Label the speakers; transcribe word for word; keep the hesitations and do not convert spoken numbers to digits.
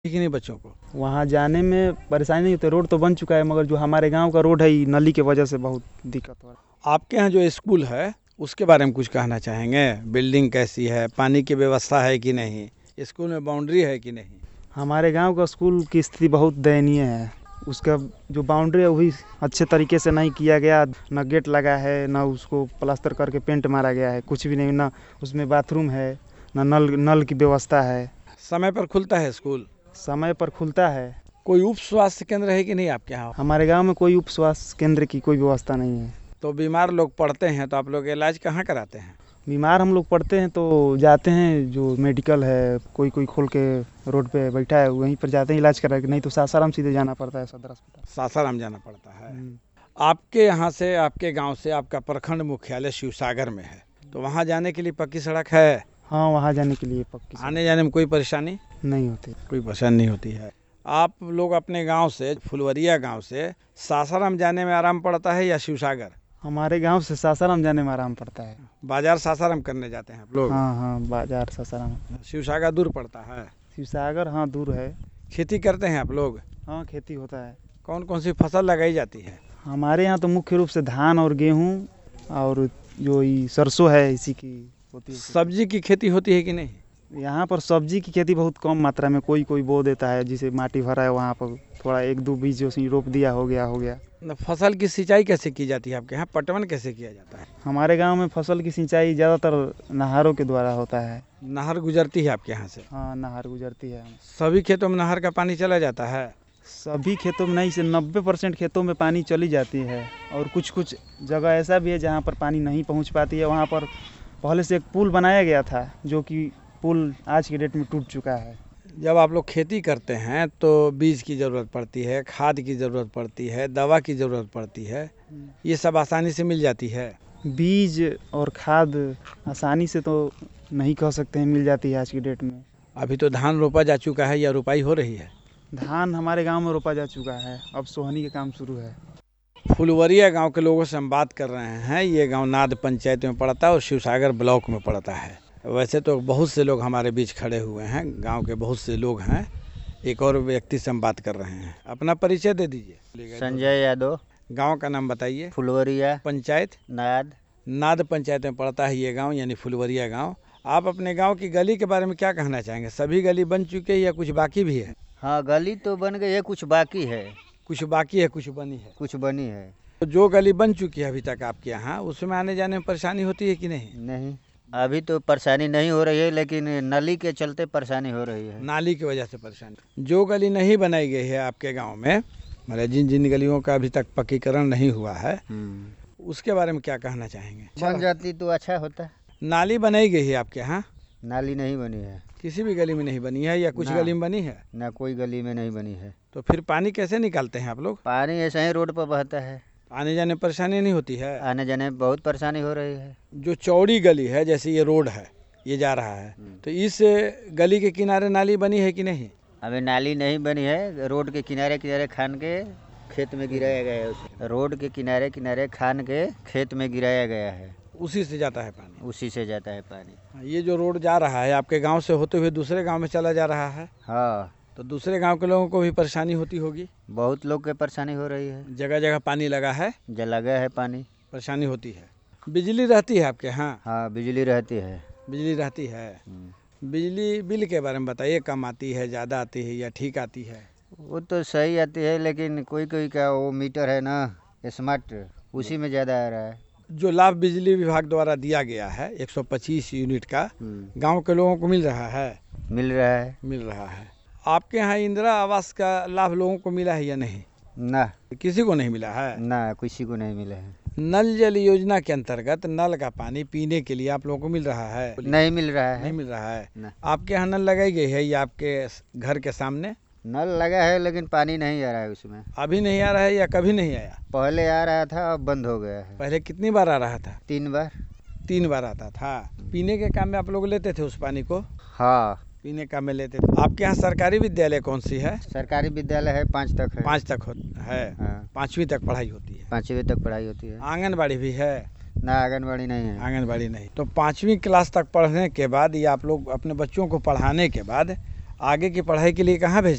Speaker 1: कि नहीं बच्चों को?
Speaker 2: वहाँ जाने में परेशानी नहीं होती, रोड तो बन चुका है, मगर जो हमारे गांव का रोड है ये नली की वजह से बहुत दिक्कत हो रहा है।
Speaker 1: आपके यहाँ जो स्कूल है उसके बारे में कुछ कहना चाहेंगे? बिल्डिंग कैसी है, पानी की व्यवस्था है कि नहीं, स्कूल में बाउंड्री है कि नहीं?
Speaker 2: हमारे गांव का स्कूल की स्थिति बहुत दयनीय है। उसका जो बाउंड्री है वही अच्छे तरीके से नहीं किया गया, न गेट लगा है, न उसको प्लास्टर करके पेंट मारा गया है, कुछ भी नहीं, न उसमें बाथरूम है, न नल नल की व्यवस्था है।
Speaker 1: समय पर खुलता है स्कूल?
Speaker 2: समय पर खुलता है।
Speaker 1: कोई उप स्वास्थ्य केंद्र है कि नहीं आपके यहाँ?
Speaker 2: हमारे गांव में कोई उप स्वास्थ्य केंद्र की कोई व्यवस्था नहीं है।
Speaker 1: तो बीमार लोग पड़ते हैं तो आप लोग इलाज कहाँ कराते हैं?
Speaker 2: बीमार हम लोग पड़ते हैं तो जाते हैं, जो मेडिकल है कोई कोई खोल के रोड पे बैठा है वहीं पर जाते हैं इलाज करा के, नहीं तो सासाराम सीधे जाना पड़ता है सदर अस्पताल।
Speaker 1: सासाराम जाना पड़ता है। आपके यहाँ से, आपके गांव से आपका प्रखंड मुख्यालय शिवसागर में है, तो वहाँ जाने के लिए पक्की सड़क है?
Speaker 2: हाँ, वहाँ जाने के लिए पक्की सड़क।
Speaker 1: आने जाने में कोई परेशानी
Speaker 2: नहीं होती?
Speaker 1: कोई परेशानी नहीं होती है। आप लोग अपने गांव से, फुलवरिया गांव से सासाराम जाने में आराम पड़ता है या शिवसागर?
Speaker 2: हमारे गांव से सासाराम जाने में आराम पड़ता है।
Speaker 1: बाजार सासाराम करने जाते हैं आप लोग?
Speaker 2: हाँ हाँ, बाजार सासाराम।
Speaker 1: शिवसागर दूर पड़ता है?
Speaker 2: शिवसागर हाँ दूर है।
Speaker 1: खेती करते हैं आप लोग?
Speaker 2: हाँ, खेती होता है।
Speaker 1: कौन कौन सी फसल लगाई जाती है?
Speaker 2: हमारे यहाँ तो मुख्य रूप से धान और गेहूँ और जो ये सरसों है इसी की होती है।
Speaker 1: सब्जी की खेती होती है कि नहीं?
Speaker 2: यहाँ पर सब्जी की खेती बहुत कम मात्रा में, कोई कोई बो देता है, जिसे माटी भरा है वहाँ पर थोड़ा एक दो बीज उसी रोप दिया, हो गया हो गया।
Speaker 1: फसल की सिंचाई कैसे की जाती है आपके यहाँ? पटवन कैसे किया जाता है?
Speaker 2: हमारे गांव में फसल की सिंचाई ज़्यादातर नहरों के द्वारा होता है।
Speaker 1: नहर गुजरती है आपके यहाँ से?
Speaker 2: हाँ, नहर गुजरती है।
Speaker 1: सभी खेतों में नहर का पानी चला जाता है?
Speaker 2: सभी खेतों में नहीं, से नब्बे परसेंट खेतों में पानी चली जाती है, और कुछ कुछ जगह ऐसा भी है जहाँ पर पानी नहीं पहुँच पाती है। वहाँ पर पहले से एक पुल बनाया गया था, जो कि पुल आज की डेट में टूट चुका है।
Speaker 1: जब आप लोग खेती करते हैं तो बीज की ज़रूरत पड़ती है, खाद की ज़रूरत पड़ती है, दवा की ज़रूरत पड़ती है, ये सब आसानी से मिल जाती है?
Speaker 2: बीज और खाद आसानी से तो नहीं कह सकते हैं मिल जाती है आज की डेट में।
Speaker 1: अभी तो धान रोपा जा चुका है या रोपाई हो रही है?
Speaker 2: धान हमारे गांव में रोपा जा चुका है, अब सोहनी का काम शुरू है।
Speaker 1: फुलवरिया गांव के लोगों से हम बात कर रहे हैं। ये गांव नाद पंचायत में पड़ता है और शिवसागर ब्लॉक में पड़ता है। वैसे तो बहुत से लोग हमारे बीच खड़े हुए हैं, गांव के बहुत से लोग हैं। एक और व्यक्ति से हम बात कर रहे हैं, अपना परिचय दे दीजिए।
Speaker 3: संजय यादव।
Speaker 1: गांव का नाम बताइए।
Speaker 3: फुलवरिया
Speaker 1: पंचायत?
Speaker 3: नाद।
Speaker 1: नाद पंचायत में पड़ता है ये गांव, यानी फुलवरिया गांव। आप अपने गांव की गली के बारे में क्या कहना चाहेंगे? सभी गली बन चुके हैं या कुछ बाकी भी है?
Speaker 3: हाँ, गली तो बन गई है, कुछ बाकी है।
Speaker 1: कुछ बाकी है, कुछ बनी है?
Speaker 3: कुछ बनी है।
Speaker 1: तो जो गली बन चुकी है अभी तक आपके यहाँ, उसमें आने जाने में परेशानी होती है कि नहीं?
Speaker 3: नहीं, अभी तो परेशानी नहीं हो रही है, लेकिन नली के चलते परेशानी हो रही है।
Speaker 1: नाली की वजह से परेशानी। जो गली नहीं बनाई गई है आपके गांव में, मतलब जिन जिन गलियों का अभी तक पक्कीकरण नहीं हुआ है, उसके बारे में क्या कहना चाहेंगे?
Speaker 3: बन जाती तो अच्छा होता।
Speaker 1: नाली बनाई गई है आपके यहाँ?
Speaker 3: नाली नहीं बनी है।
Speaker 1: किसी भी गली में नहीं बनी है या कुछ गली में बनी है?
Speaker 3: ना, कोई गली में नहीं बनी है।
Speaker 1: तो फिर पानी कैसे निकालते हैं आप लोग?
Speaker 3: पानी ऐसे ही रोड पर बहता है।
Speaker 1: आने जाने में परेशानी नहीं होती है?
Speaker 3: आने जाने में बहुत परेशानी हो रही है।
Speaker 1: जो चौड़ी गली है, जैसे ये रोड है, ये जा रहा है, तो इस गली के किनारे नाली बनी है कि नहीं?
Speaker 3: अभी नाली नहीं बनी है। रोड के किनारे किनारे खान के खेत में गिराया गया है उसे। रोड के किनारे किनारे खान के खेत में गिराया गया है,
Speaker 1: उसी से जाता है पानी?
Speaker 3: उसी से जाता है पानी।
Speaker 1: ये जो रोड जा रहा है आपके गांव से होते हुए दूसरे गांव में चला जा रहा है?
Speaker 3: हाँ।
Speaker 1: तो दूसरे गांव के लोगों को भी परेशानी होती होगी?
Speaker 3: बहुत लोग के परेशानी हो रही है।
Speaker 1: जगह जगह पानी लगा है?
Speaker 3: जल लगा है पानी,
Speaker 1: परेशानी होती है। बिजली रहती है आपके यहाँ?
Speaker 3: हाँ, बिजली रहती है।
Speaker 1: बिजली रहती है। बिजली बिल के बारे में बताइए, कम आती है, ज़्यादा आती है या ठीक आती है?
Speaker 3: वो तो सही आती है, लेकिन कोई कोई का वो मीटर है ना स्मार्ट, उसी में ज़्यादा आ रहा है।
Speaker 1: जो लाभ बिजली विभाग द्वारा दिया गया है एक सौ पच्चीस यूनिट का, गांव के लोगों को मिल रहा है?
Speaker 3: मिल रहा है।
Speaker 1: मिल रहा है। आपके यहाँ इंदिरा आवास का लाभ लोगों को मिला है या नहीं?
Speaker 3: ना,
Speaker 1: किसी को नहीं मिला है?
Speaker 3: ना, किसी को नहीं मिला है।
Speaker 1: नल जल योजना के अंतर्गत नल का पानी पीने के लिए आप लोगों को मिल रहा है?
Speaker 3: नहीं मिल रहा है।
Speaker 1: नहीं मिल रहा है।
Speaker 3: ना।
Speaker 1: आपके यहाँ नल लगाई गई है या आपके घर के सामने?
Speaker 3: नल लगा है, लेकिन पानी नहीं आ रहा है उसमें।
Speaker 1: अभी नहीं आ रहा है या कभी नहीं आया?
Speaker 3: पहले आ रहा था, अब बंद हो गया है।
Speaker 1: पहले कितनी बार आ रहा था?
Speaker 3: तीन बार।
Speaker 1: तीन बार आता था। पीने के काम में आप लोग लेते थे उस पानी को?
Speaker 3: हाँ,
Speaker 1: पीने का में लेते थे। आपके यहाँ सरकारी विद्यालय कौन सी है?
Speaker 3: सरकारी विद्यालय है, पाँच तक है।
Speaker 1: पाँच तक हो, है?
Speaker 3: हाँ।
Speaker 1: पाँचवीं तक पढ़ाई होती है?
Speaker 3: पाँचवीं तक पढ़ाई होती है।
Speaker 1: आंगनबाड़ी भी है?
Speaker 3: ना, आंगनबाड़ी नहीं है।
Speaker 1: आंगनबाड़ी नहीं। तो पाँचवीं क्लास तक पढ़ने के बाद या आप लोग अपने बच्चों को पढ़ाने के बाद आगे की पढ़ाई के लिए कहाँ भेज